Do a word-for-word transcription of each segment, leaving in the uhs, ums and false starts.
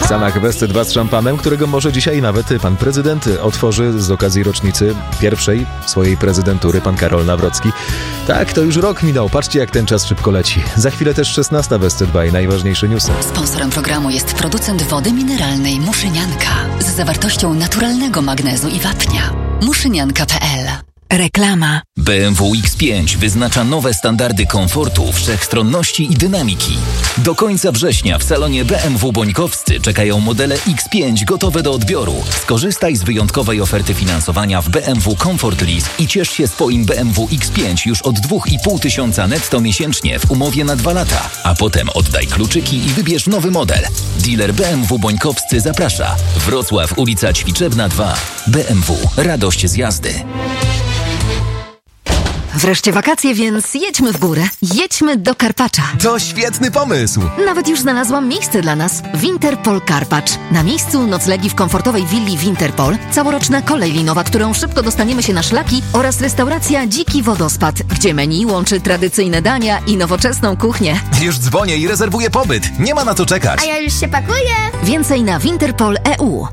Zamach W S C dwa z szampanem, którego może dzisiaj nawet pan prezydent otworzy z okazji rocznicy pierwszej swojej prezydentury, pan Karol Nawrocki. Tak, to już rok minął. Patrzcie, jak ten czas szybko leci. Za chwilę też szesnasta W S C dwa i najważniejsze newsy. Sponsorem programu jest producent wody mineralnej Muszynianka z zawartością naturalnego magnezu i wapnia. muszynianka kropka p l. Reklama. B M W X pięć wyznacza nowe standardy komfortu, wszechstronności i dynamiki. Do końca września w salonie B M W Bońkowscy czekają modele X pięć gotowe do odbioru. Skorzystaj z wyjątkowej oferty finansowania w B M W Comfort Lease i ciesz się swoim B M W X pięć już od dwa i pół tysiąca netto miesięcznie w umowie na dwa lata. A potem oddaj kluczyki i wybierz nowy model. Dealer B M W Bońkowscy zaprasza. Wrocław, ulica Ćwiczebna dwa. B M W. Radość z jazdy. Wreszcie wakacje, więc jedźmy w górę. Jedźmy do Karpacza. To świetny pomysł! Nawet już znalazłam miejsce dla nas. Winterpol Karpacz. Na miejscu noclegi w komfortowej willi Winterpol, całoroczna kolej linowa, którą szybko dostaniemy się na szlaki oraz restauracja Dziki Wodospad, gdzie menu łączy tradycyjne dania i nowoczesną kuchnię. Już dzwonię i rezerwuję pobyt. Nie ma na to czekać. A ja już się pakuję. Więcej na winterpol kropka e u.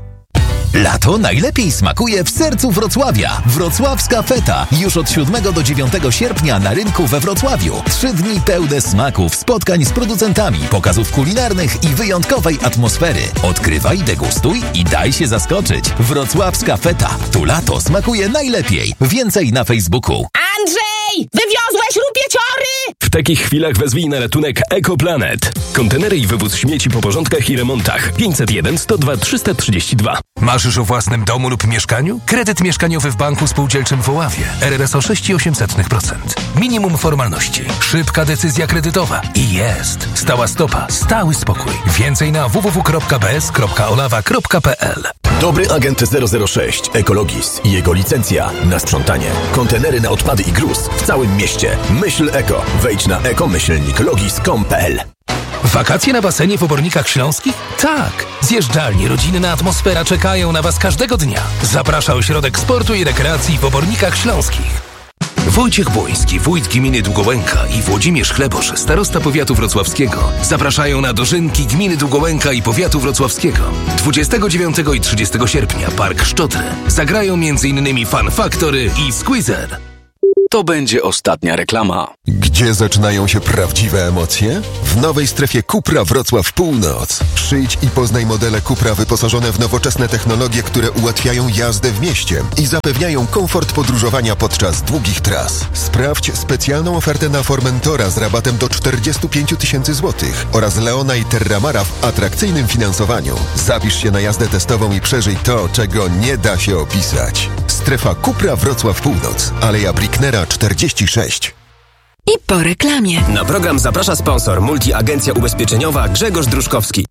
Lato najlepiej smakuje w sercu Wrocławia. Wrocławska Feta. Już od siódmego do dziewiątego sierpnia na rynku we Wrocławiu. Trzy dni pełne smaków, spotkań z producentami, pokazów kulinarnych i wyjątkowej atmosfery. Odkrywaj, degustuj i daj się zaskoczyć. Wrocławska Feta. Tu lato smakuje najlepiej. Więcej na Facebooku. Andrzej! Wywiozłeś rupieciory! W takich chwilach wezwij na ratunek EcoPlanet. Kontenery i wywóz śmieci po porządkach i remontach. pięćset jeden sto dwa trzysta trzydzieści dwa. Marzysz o własnym domu lub mieszkaniu? Kredyt mieszkaniowy w Banku Spółdzielczym w Oławie. R R S o sześć przecinek osiem procent. Minimum formalności. Szybka decyzja kredytowa. I jest. Stała stopa. Stały spokój. Więcej na w w w kropka b s kropka olawa kropka p l. Dobry agent zero zero sześć Ekologis i jego licencja na sprzątanie. Kontenery na odpady i gruz w całym mieście. Myśl eko. Wejdź na eko myślnik logis kropka com kropka p l. Wakacje na basenie w Obornikach Śląskich? Tak! Zjeżdżalnie, rodzinna atmosfera czekają na Was każdego dnia. Zaprasza Ośrodek Sportu i Rekreacji w Obornikach Śląskich. Wojciech Błoński, wójt gminy Długołęka i Włodzimierz Chlebosz, starosta powiatu wrocławskiego, zapraszają na dożynki gminy Długołęka i powiatu wrocławskiego. dwudziestego dziewiątego i trzydziestego sierpnia Park Szczotry. Zagrają m.in. Fun Factory i Squeezer. To będzie ostatnia reklama. Gdzie zaczynają się prawdziwe emocje? W nowej strefie Cupra Wrocław Północ. Przyjdź i poznaj modele Cupra wyposażone w nowoczesne technologie, które ułatwiają jazdę w mieście i zapewniają komfort podróżowania podczas długich tras. Sprawdź specjalną ofertę na Formentora z rabatem do czterdzieści pięć tysięcy złotych oraz Leona i Terramara w atrakcyjnym finansowaniu. Zapisz się na jazdę testową i przeżyj to, czego nie da się opisać. Strefa Cupra Wrocław Północ. Aleja Bricknera czterdzieści sześć. I po reklamie. Na program zaprasza sponsor Multiagencja Ubezpieczeniowa Grzegorz Druszkowski.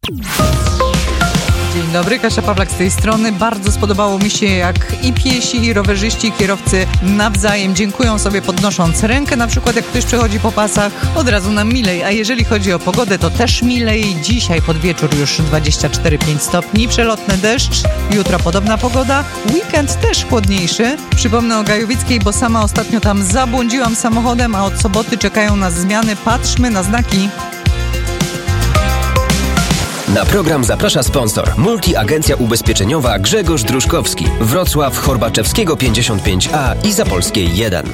Dzień dobry, Kasia Pawlak z tej strony. Bardzo spodobało mi się, jak i piesi, i rowerzyści, i kierowcy nawzajem dziękują sobie, podnosząc rękę. Na przykład jak ktoś przechodzi po pasach, od razu nam milej. A jeżeli chodzi o pogodę, to też milej. Dzisiaj pod wieczór już dwadzieścia cztery przecinek pięć stopni, przelotny deszcz. Jutro podobna pogoda. Weekend też chłodniejszy. Przypomnę o Gajowickiej, bo sama ostatnio tam zabłądziłam samochodem, a od soboty czekają nas zmiany. Patrzmy na znaki. Na program zaprasza sponsor Multiagencja Ubezpieczeniowa Grzegorz Druszkowski. Wrocław, Chorbaczewskiego pięćdziesiąt pięć a i Zapolskiej jeden.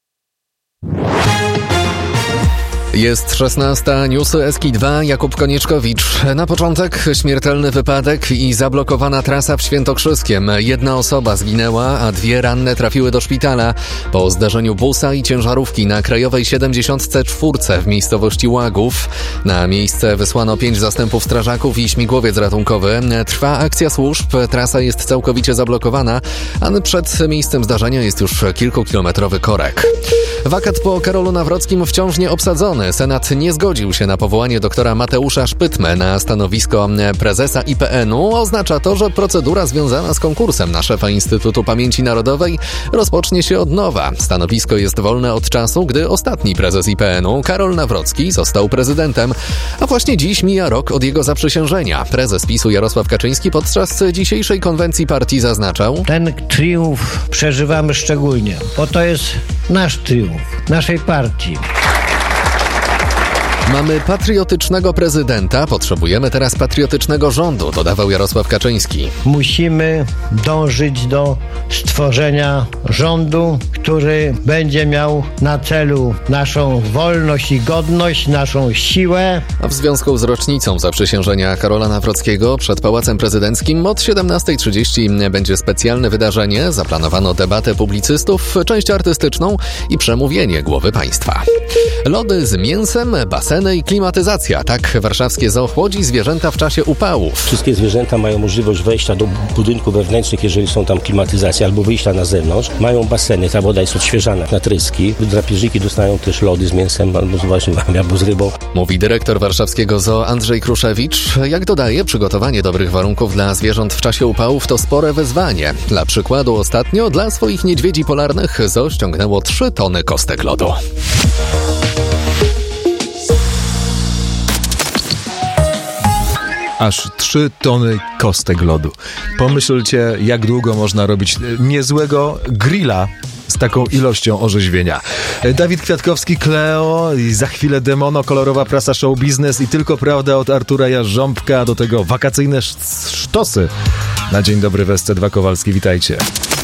Jest szesnasta, newsy S K dwa, Jakub Konieczkowicz. Na początek śmiertelny wypadek i zablokowana trasa w Świętokrzyskiem. Jedna osoba zginęła, a dwie ranne trafiły do szpitala po zdarzeniu busa i ciężarówki na krajowej siedemdziesiąt cztery w miejscowości Łagów. Na miejsce wysłano pięć zastępów strażaków i śmigłowiec ratunkowy. Trwa akcja służb, trasa jest całkowicie zablokowana, a przed miejscem zdarzenia jest już kilkukilometrowy korek. Wakat po Karolu Nawrockim wciąż nie obsadzony. Senat nie zgodził się na powołanie doktora Mateusza Szpytmę na stanowisko prezesa I P N-u. Oznacza to, że procedura związana z konkursem na szefa Instytutu Pamięci Narodowej rozpocznie się od nowa. Stanowisko jest wolne od czasu, gdy ostatni prezes I P N-u, Karol Nawrocki, został prezydentem, a właśnie dziś mija rok od jego zaprzysiężenia. Prezes PiS-u Jarosław Kaczyński podczas dzisiejszej konwencji partii zaznaczał: ten triumf przeżywamy szczególnie, bo to jest nasz triumf, naszej partii. Mamy patriotycznego prezydenta, potrzebujemy teraz patriotycznego rządu, dodawał Jarosław Kaczyński. Musimy dążyć do stworzenia rządu, który będzie miał na celu naszą wolność i godność, naszą siłę. A w związku z rocznicą zaprzysiężenia Karola Nawrockiego przed Pałacem Prezydenckim od siedemnasta trzydzieści będzie specjalne wydarzenie. Zaplanowano debatę publicystów, część artystyczną i przemówienie głowy państwa. Lody z mięsem, baseny i klimatyzacja. Tak warszawskie zoo chłodzi zwierzęta w czasie upałów. Wszystkie zwierzęta mają możliwość wejścia do budynków wewnętrznych, jeżeli są tam klimatyzacje, albo wyjścia na zewnątrz. Mają baseny, ta woda jest odświeżana na tryski. Drapieżniki dostają też lody z mięsem albo z, właśnie, albo z rybą. Mówi dyrektor warszawskiego zoo Andrzej Kruszewicz. Jak dodaje, przygotowanie dobrych warunków dla zwierząt w czasie upałów to spore wyzwanie. Dla przykładu ostatnio dla swoich niedźwiedzi polarnych zoo ściągnęło trzy tony kostek lodu. Aż trzy tony kostek lodu. Pomyślcie, jak długo można robić niezłego grilla z taką ilością orzeźwienia. Dawid Kwiatkowski, Kleo i za chwilę Demono, kolorowa prasa show biznes i tylko prawda od Artura Jarząbka, do tego wakacyjne sztosy. Na Dzień Dobry w S C dwa Kowalski, witajcie.